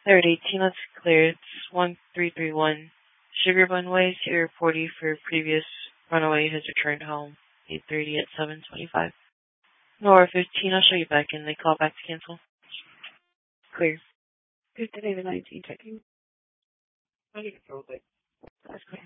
Third 18, let's clear. It's 1331 Sugar Bun Way. Sierra 40 for previous runaway has returned home. 8:30 at 7:25. Nora 15, I'll show you back in. They call back to cancel. Clear. Good today, the 19 checking. I think it's okay. That's clear.